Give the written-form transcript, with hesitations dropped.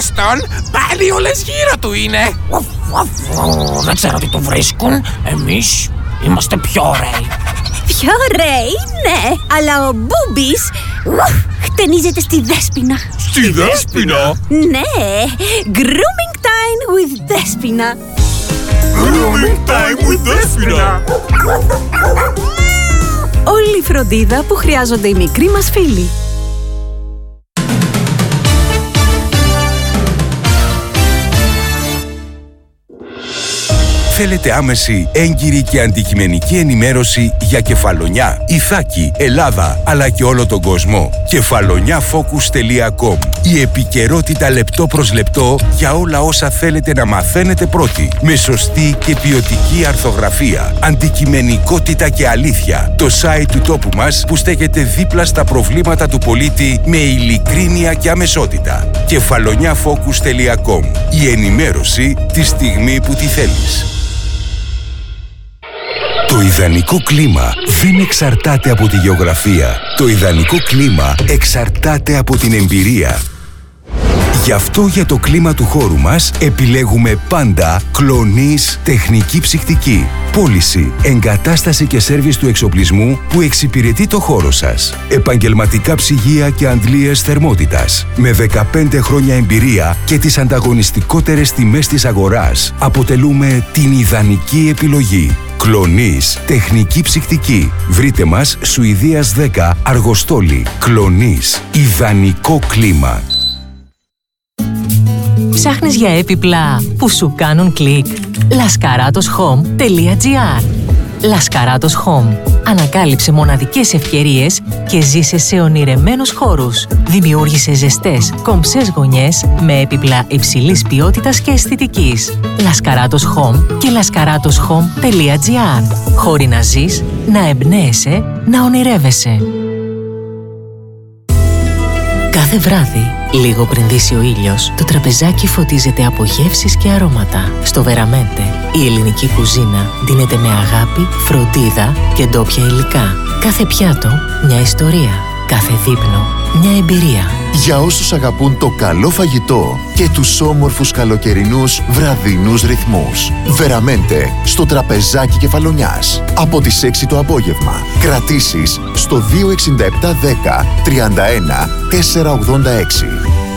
Δες τον, πάλι όλες γύρω του είναι. Δεν ξέρω τι του βρίσκουν. Εμείς είμαστε πιο ωραίοι. Πιο ωραίοι, ναι, αλλά ο Μπούμπης χτενίζεται στη Δέσποινα. Στη Δέσποινα? Ναι, grooming time with Δέσποινα. Grooming time with Δέσποινα. Όλη η φροντίδα που χρειάζονται οι μικροί μας φίλοι. Θέλετε άμεση, έγκυρη και αντικειμενική ενημέρωση για Κεφαλονιά, Ιθάκη, Ελλάδα, αλλά και όλο τον κόσμο? Κεφαλονιafocus.com. Η επικαιρότητα λεπτό προς λεπτό για όλα όσα θέλετε να μαθαίνετε πρώτοι. Με σωστή και ποιοτική αρθογραφία, αντικειμενικότητα και αλήθεια. Το site του τόπου μας που στέκεται δίπλα στα προβλήματα του πολίτη με ειλικρίνεια και αμεσότητα. Κεφαλονιafocus.com. Η ενημέρωση τη στιγμή που τη θέλεις. Το ιδανικό κλίμα δεν εξαρτάται από τη γεωγραφία. Το ιδανικό κλίμα εξαρτάται από την εμπειρία. Γι' αυτό για το κλίμα του χώρου μας επιλέγουμε πάντα Κλονίς Τεχνική Ψυκτική. Πώληση, εγκατάσταση και σέρβις του εξοπλισμού που εξυπηρετεί το χώρο σας. Επαγγελματικά ψυγεία και αντλίες θερμότητας. Με 15 χρόνια εμπειρία και τις ανταγωνιστικότερες τιμές της αγοράς, αποτελούμε την ιδανική επιλογή. Κλονίς Τεχνική Ψυκτική. Βρείτε μας Σουηδίας 10 Αργοστόλη. Κλονίς. Ιδανικό κλίμα. Ψάχνεις για έπιπλα που σου κάνουν κλικ? laskaratos.home.gr. Laskaratos Home. Ανακάλυψε μοναδικές ευκαιρίες και ζήσε σε ονειρεμένους χώρους. Δημιούργησε ζεστές, κομψές γωνιές με έπιπλα υψηλής ποιότητας και αισθητικής. Laskaratos Home και laskaratos.home.gr. Χώροι να ζεις, να εμπνέεσαι, να ονειρεύεσαι. Κάθε βράδυ, λίγο πριν δύσει ο ήλιος, το τραπεζάκι φωτίζεται από γεύσεις και αρώματα. Στο Βεραμέντε, η ελληνική κουζίνα δίνεται με αγάπη, φροντίδα και ντόπια υλικά. Κάθε πιάτο, μια ιστορία. Κάθε δείπνο, μια εμπειρία. Για όσους αγαπούν το καλό φαγητό και τους όμορφους καλοκαιρινούς βραδινούς ρυθμούς. Βεραμέντε, στο τραπεζάκι Κεφαλονιάς. Από τις 6 το απόγευμα. Κρατήσεις στο 26710 31 486.